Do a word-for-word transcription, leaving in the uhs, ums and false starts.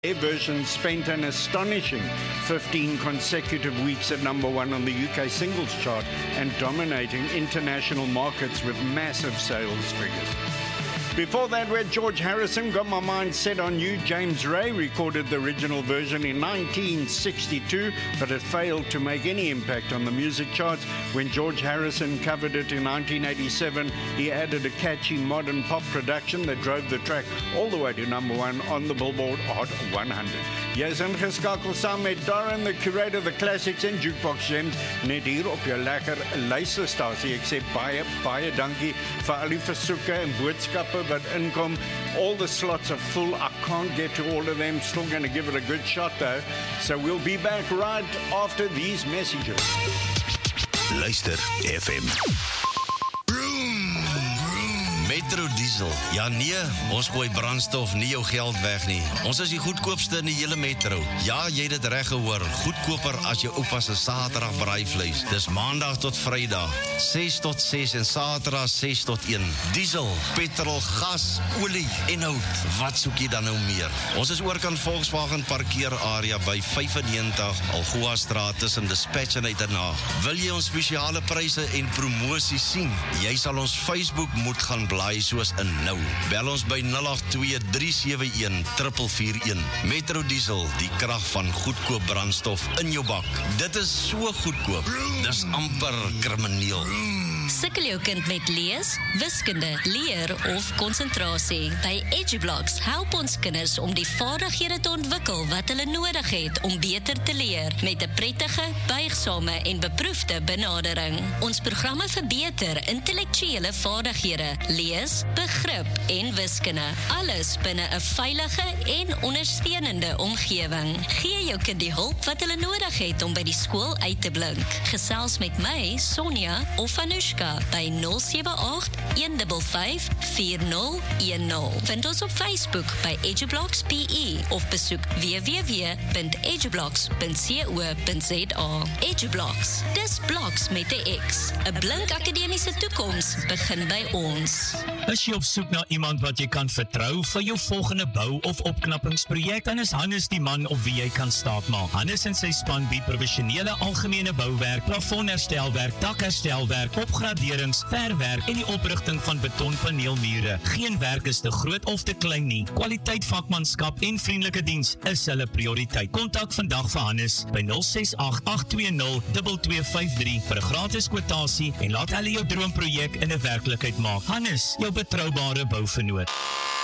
Their version spent an astonishing fifteen consecutive weeks at number one on the U K singles chart and dominating international markets with massive sales figures. Before that, we had George Harrison, Got My Mind Set on You. James Ray recorded the original version in nineteen sixty-two, but it failed to make any impact on the music charts. When George Harrison covered it in nineteen eighty-seven, he added a catchy modern pop production that drove the track all the way to number one on the Billboard Hot one hundred. Jy is ingeskakel saam met Darren, the curator of the classics and jukebox gems, net hier op jou lekker luisterstasie. Ek sê baie, baie dankie vir al die versoeke en boodskappe wat inkom. All the slots are full. I can't get to all of them. Still going to give it a good shot though. So we'll be back right after these messages. Luister F M. Metro Diesel. Ja nee, ons gooi brandstof nie jou geld weg nie. Ons is die goedkoopste in die hele metro. Ja, jy het dit reg gehoor. Goedkoper as jou oupa se Saterdag braaivleis. Dis maandag tot Vrydag, ses tot ses en Saterdag ses tot een. Diesel, petrol, gas, olie en hout. Wat soek jy dan nou meer? Ons is oorkant Volkswagen parkeerarea by vyfennegentig Algoa Straat tussen Dispatch en Uitenhaag. Wil jy ons spesiale pryse en promosie sien? Jy sal ons Facebook moet gaan blaai soos in nou. Bel ons by nul agt twee drie sewe een vier vier een. Metro Diesel, die krag van goedkoop brandstof in jou bak. Dit is so goedkoop. Dis amper krimineel. Sukkel jou kind met lees, wiskunde, leer of konsentrasie? By EduBlocks help ons kinders om die vaardighede te ontwikkel wat hulle nodig het om beter te leer met 'n prettige, buigsame en beproefde benadering. Ons programme verbeter intellektuele vaardighede, lees, begrip en wiskunde. Alles binne 'n veilige en ondersteunende omgewing. Gee jou kind die hulp wat hulle nodig het om by die skool uit te blink. Gesels met my, Sonja of Anushka by nul sewe agt een vyf vyf vier nul een nul. Vind ons op Facebook by EduBlocks P E of besoek w w w punt edublocks punt co punt za. EduBlocks, dis blocks met 'n X. 'n Blink akademiese toekoms begin by ons. Is jy op soek na iemand wat jy kan vertrou vir jou volgende bou- of opknappingsprojek, dan is Hannes die man op wie jy kan staatmaak. Hannes en sy span bied professionele algemene bouwerk, plafonherstelwerk, dakherstelwerk, opgraderings, verwerk en die oprigting van betonpaneelmure. Geen werk is te groot of te klein nie. Kwaliteit, vakmanskap en vriendelike diens is hulle prioriteit. Kontak vandag vir Hannes by nul ses agt agt twee nul twee twee vyf drie vir 'n gratis kwotasie en laat hulle jou droomprojek in 'n werklikheid maak. Hannes, jou betroubare bouvernoot.